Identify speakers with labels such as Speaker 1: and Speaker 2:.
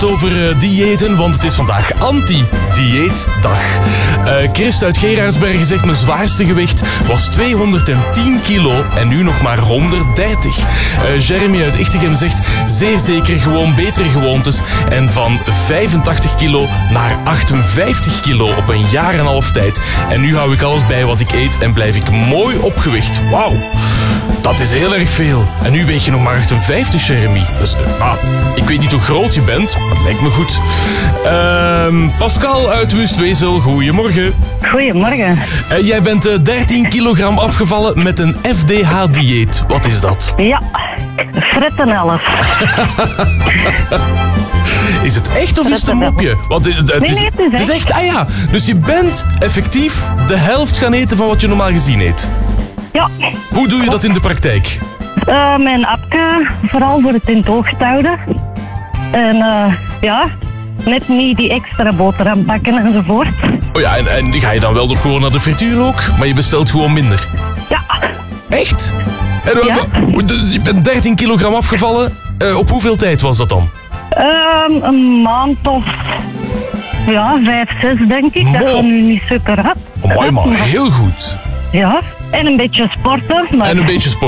Speaker 1: Over diëten, want het is vandaag anti-dieetdag. Christ uit Gerardsbergen zegt mijn zwaarste gewicht was 210 kilo en nu nog maar 130. Jeremy uit Ichtegem zegt zeer zeker gewoon betere gewoontes en van 85 kilo naar 58 kilo op een jaar en een half tijd. En nu hou ik alles bij wat ik eet en blijf ik mooi op gewicht. Wauw, dat is heel erg veel. En nu weeg je nog maar 58, Jeremy. Dus ik weet niet hoe groot je bent, maar het lijkt me goed. Pascal uit Wustwezel, goedemorgen.
Speaker 2: Goedemorgen.
Speaker 1: Jij bent 13 kilogram afgevallen met een FDH-dieet. Wat is dat?
Speaker 2: Ja, fretten 11.
Speaker 1: Is het echt of is het een mopje? Want het is echt. Ah ja, dus je bent effectief de helft gaan eten van wat je normaal gezien eet.
Speaker 2: Ja.
Speaker 1: Hoe doe je dat in de praktijk?
Speaker 2: Mijn appke, vooral voor het in het oog te houden. En net niet die extra boterham bakken enzovoort.
Speaker 1: Oh ja, en ga je dan wel nog gewoon naar de frituur ook? Maar je bestelt gewoon minder?
Speaker 2: Ja.
Speaker 1: Echt? En,
Speaker 2: Ja.
Speaker 1: Dus je bent 13 kilogram afgevallen. Op hoeveel tijd was dat dan?
Speaker 2: Een maand of 5, 6 denk ik. Dat gaat nu niet super rap.
Speaker 1: Oh, maar heel goed.
Speaker 2: Ja, en een beetje sporten. Maar
Speaker 1: En een beetje sport.